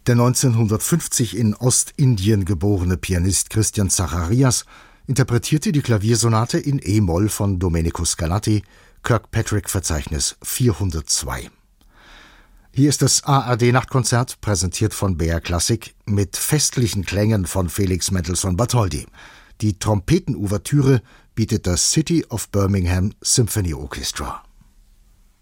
Der 1950 in Ostindien geborene Pianist Christian Zacharias interpretierte die Klaviersonate in E-Moll von Domenico Scarlatti, Kirkpatrick-Verzeichnis 402. Hier ist das ARD-Nachtkonzert, präsentiert von BR Classic, mit festlichen Klängen von Felix Mendelssohn Bartholdy. Die Trompetenouvertüre bietet das City of Birmingham Symphony Orchestra.